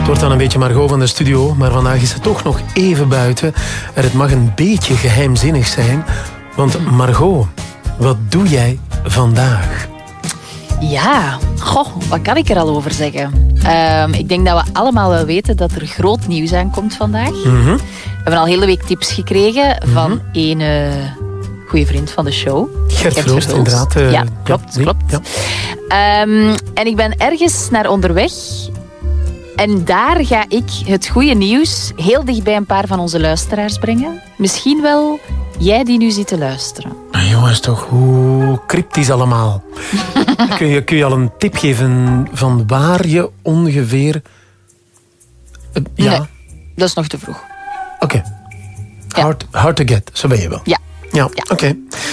wordt dan een beetje Margot van de studio, maar vandaag is ze toch nog even buiten. En het mag een beetje geheimzinnig zijn. Want Margot, wat doe jij vandaag? Ja, wat kan ik er al over zeggen? Ik denk dat we allemaal wel weten dat er groot nieuws aankomt vandaag. Mm-hmm. We hebben al hele week tips gekregen van een goede vriend van de show. Gert Verhulst, inderdaad. Ja, klopt. Ja. En ik ben ergens naar onderweg. En daar ga ik het goede nieuws heel dicht bij een paar van onze luisteraars brengen. Misschien wel jij die nu zit te luisteren. Jongens, toch, hoe cryptisch allemaal. Kun je al een tip geven van waar je ongeveer... Ja? Nee, dat is nog te vroeg. Oké. Hard to get, zo ben je wel. Ja. Oké.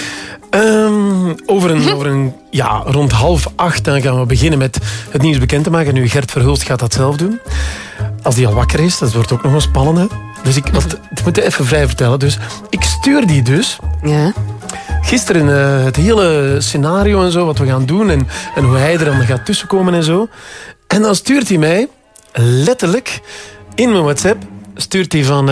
Rond 7:30 dan gaan we beginnen met het nieuws bekend te maken. Nu, Gert Verhulst gaat dat zelf doen. Als die al wakker is, dat wordt ook nog een spannende. Dus ik moet even vrij vertellen. Dus ik stuur die dus. Ja. Gisteren het hele scenario en zo, wat we gaan doen en hoe hij er dan gaat tussenkomen en zo. En dan stuurt hij mij, letterlijk, in mijn WhatsApp, stuurt hij van...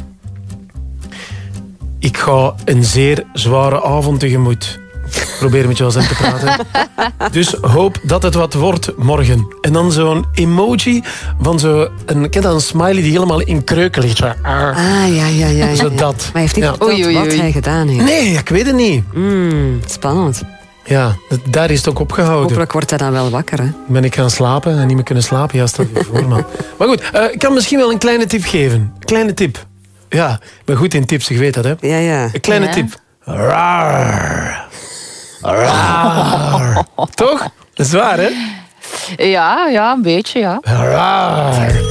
ik ga een zeer zware avond tegemoet. Probeer met je wel eens te praten. Dus hoop dat het wat wordt morgen. En dan zo'n emoji van een smiley die helemaal in kreuken ligt. Ja. Zo dat. Maar heeft hij verteld wat hij gedaan heeft? Nee, ik weet het niet. Spannend. Ja, daar is het ook opgehouden. Hopelijk wordt hij dan wel wakker, hè? Ben ik gaan slapen en niet meer kunnen slapen? Ja, stel je voor, man. Maar goed, ik kan misschien wel een kleine tip geven. Een kleine tip. Ja, ik ben goed in tips, je weet dat, hè? Ja. Een kleine tip. Raar. Toch? Dat is waar, hè? Ja, een beetje, ja. Raar.